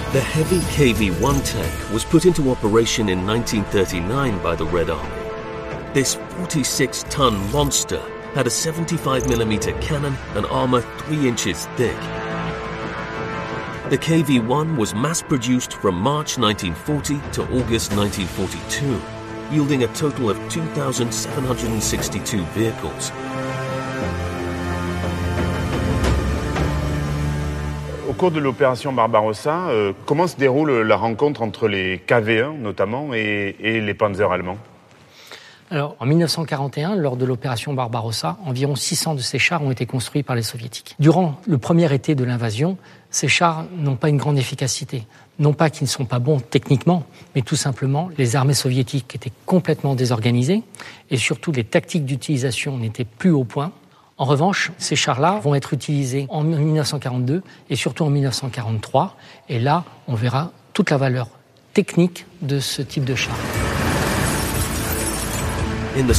The heavy KV-1 tank was put into operation in 1939 by the Red Army. This 46-ton monster had a 75mm cannon and armor 3 inches thick. The KV-1 was mass-produced from March 1940 to August 1942, yielding a total of 2,762 vehicles. Au cours de l'opération Barbarossa, comment se déroule la rencontre entre les KV-1 notamment et les Panzers allemands ? Alors, en 1941, lors de l'opération Barbarossa, environ 600 de ces chars ont été construits par les Soviétiques. Durant le premier été de l'invasion, ces chars n'ont pas une grande efficacité. Non pas qu'ils ne sont pas bons techniquement, mais tout simplement, les armées soviétiques étaient complètement désorganisées et surtout les tactiques d'utilisation n'étaient plus au point. En revanche, ces chars-là vont être utilisés en 1942 et surtout en 1943. Et là, on verra toute la valeur technique de ce type de char. In the